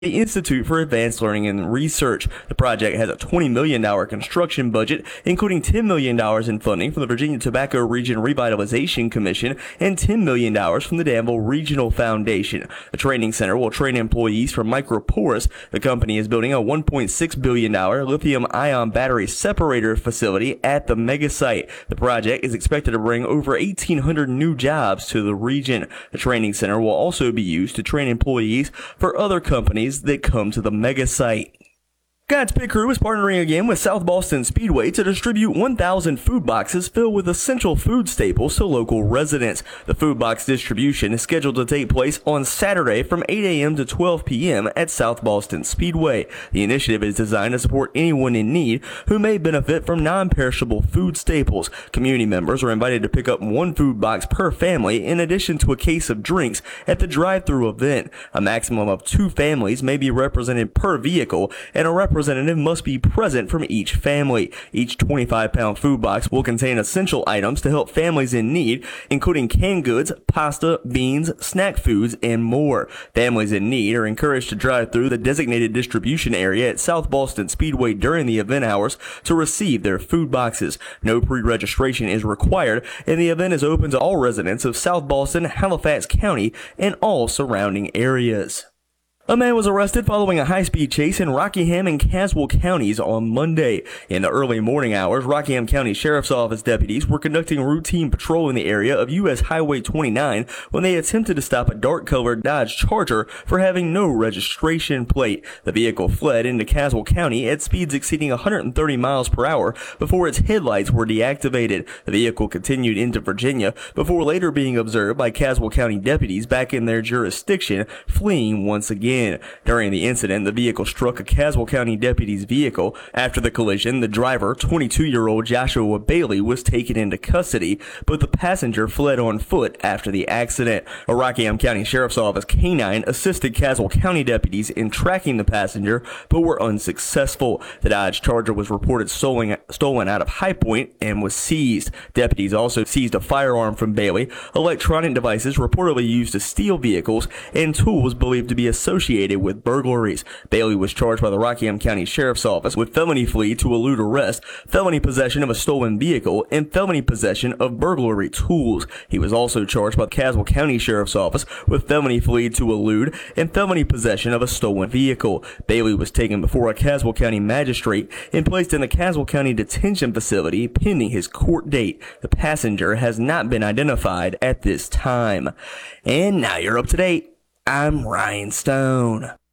the Institute for Advanced Learning and Research. The project has a $20 million construction budget, including $10 million in funding from the Virginia Tobacco Region Revitalization Commission and $10 million from the Danville Regional Foundation. The training center will train employees for Microporous. The company is building a $1.6 billion lithium-ion battery separator facility at the mega site. The project is expected to bring over 1,800 new jobs to the region. The training center will also be used to train employees for other companies that come to the mega site. God's Pit Crew is partnering again with South Boston Speedway to distribute 1,000 food boxes filled with essential food staples to local residents. The food box distribution is scheduled to take place on Saturday from 8 a.m. to 12 p.m. at South Boston Speedway. The initiative is designed to support anyone in need who may benefit from non-perishable food staples. Community members are invited to pick up one food box per family in addition to a case of drinks at the drive-through event. A maximum of 2 families may be represented per vehicle, and a representative must be present from each family. Each 25-pound food box will contain essential items to help families in need, including canned goods, pasta, beans, snack foods, and more. Families in need are encouraged to drive through the designated distribution area at South Boston Speedway during the event hours to receive their food boxes. No pre-registration is required, and the event is open to all residents of South Boston, Halifax County, and all surrounding areas. A man was arrested following a high-speed chase in Rockingham and Caswell counties on Monday. In the early morning hours, Rockingham County Sheriff's Office deputies were conducting routine patrol in the area of U.S. Highway 29 when they attempted to stop a dark-colored Dodge Charger for having no registration plate. The vehicle fled into Caswell County at speeds exceeding 130 miles per hour before its headlights were deactivated. The vehicle continued into Virginia before later being observed by Caswell County deputies back in their jurisdiction, fleeing once again. During the incident, the vehicle struck a Caswell County deputy's vehicle. After the collision, the driver, 22-year-old Joshua Bailey, was taken into custody, but the passenger fled on foot after the accident. A Rockingham County Sheriff's Office canine assisted Caswell County deputies in tracking the passenger, but were unsuccessful. The Dodge Charger was reported stolen out of High Point and was seized. Deputies also seized a firearm from Bailey, electronic devices reportedly used to steal vehicles, and tools believed to be associated with burglaries. Bailey was charged by the Rockingham County Sheriff's Office with felony flee to elude arrest, felony possession of a stolen vehicle, and felony possession of burglary tools. He was also charged by the Caswell County Sheriff's Office with felony flee to elude and felony possession of a stolen vehicle. Bailey was taken before a Caswell County magistrate and placed in the Caswell County Detention Facility pending his court date. The passenger has not been identified at this time. And now you're up to date. I'm Ryan Stone.